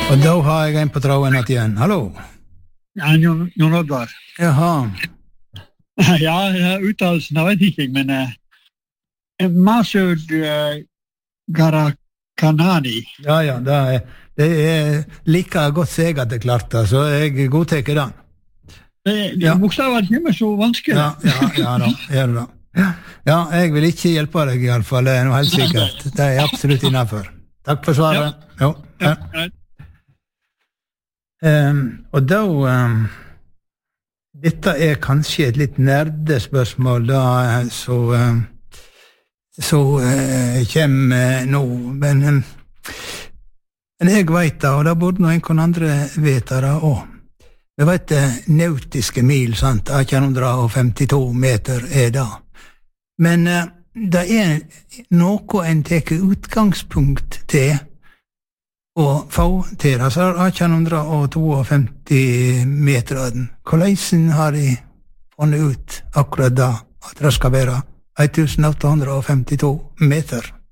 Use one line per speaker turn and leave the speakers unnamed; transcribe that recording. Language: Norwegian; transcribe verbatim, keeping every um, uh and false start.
Og da har jeg en på tråden igjen. Hallo.
Ja, Jon, Jon Oddvar.
Jaha.
Ja, uttalelsen, jeg vet ikke, men uh, Masud uh, Garakanani.
Ja, ja, det er, det er like godt seg at det klarte, så jeg godteker den.
Det, det ja. Bokstavet er ikke så vanskelig.
Ja, ja, ja da, gjør det da. Ja. ja, jeg vil ikke hjelpe deg i alle fall, det er noe helt sikkert. Det er absolutt innenfor. Takk for svaret. Ja. Jo, ja. Ja. Um, og da... Um, Dette er kanskje et litt nerdespørsmål da, så, så uh, kommer nå, men, men jeg vet da, og da burde noen andre vite det også. Vi vet det nautiske mil, sant, atten femtito meter er det. Men uh, det er noe en teker utgangspunkt til å få til, altså atten femtito meter. Hvordan har de funnet ut akkurat da, at det skal være atten femtito meter?